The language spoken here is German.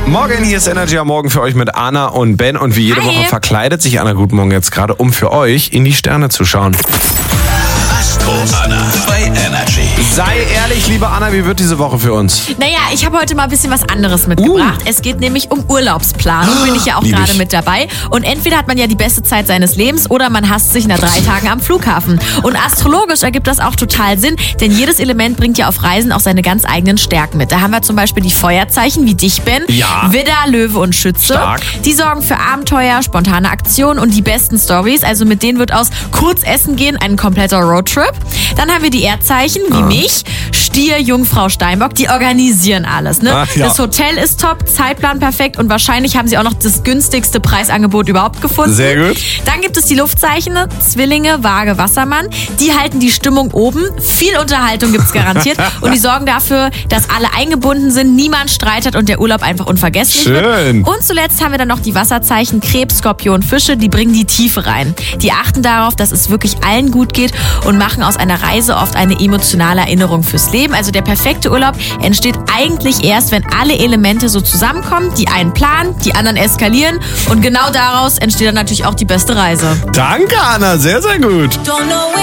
Morgen, hier ist Energy am Morgen für euch mit Anna und Ben. Und wie jede Woche verkleidet sich Anna Guten Morgen jetzt gerade, um für euch in die Sterne zu schauen. Astro Anna bei Energy. Sei ehrlich, liebe Anna, wie wird diese Woche für uns? Naja, ich habe heute mal ein bisschen was anderes mitgebracht. Es geht nämlich um Urlaubsplanung, bin ich ja auch gerade mit dabei. Und entweder hat man ja die beste Zeit seines Lebens oder man hasst sich nach 3 Tagen am Flughafen. Und astrologisch ergibt das auch total Sinn, denn jedes Element bringt ja auf Reisen auch seine ganz eigenen Stärken mit. Da haben wir zum Beispiel die Feuerzeichen, wie dich, Ben. Ja. Widder, Löwe und Schütze. Stark. Die sorgen für Abenteuer, spontane Aktionen und die besten Stories. Also mit denen wird aus kurz essen gehen ein kompletter Roadtrip. Dann haben wir die Erdzeichen, wie mich. Stier, Jungfrau, Steinbock, die organisieren alles. Ne? Ach, ja. Das Hotel ist top, Zeitplan perfekt und wahrscheinlich haben sie auch noch das günstigste Preisangebot überhaupt gefunden. Sehr gut. Dann gibt es die Luftzeichen, Zwillinge, Waage, Wassermann. Die halten die Stimmung oben. Viel Unterhaltung gibt's garantiert. Und die sorgen dafür, dass alle eingebunden sind, niemand streitet und der Urlaub einfach unvergesslich wird. Schön. Und zuletzt haben wir dann noch die Wasserzeichen, Krebs, Skorpion, Fische. Die bringen die Tiefe rein. Die achten darauf, dass es wirklich allen gut geht und machen aus einer Reise oft eine emotionale Erinnerung fürs Leben. Also der perfekte Urlaub entsteht eigentlich erst, wenn alle Elemente so zusammenkommen. Die einen planen, die anderen eskalieren. Und genau daraus entsteht dann natürlich auch die beste Reise. Danke, Anna. Sehr, sehr gut. Don't know where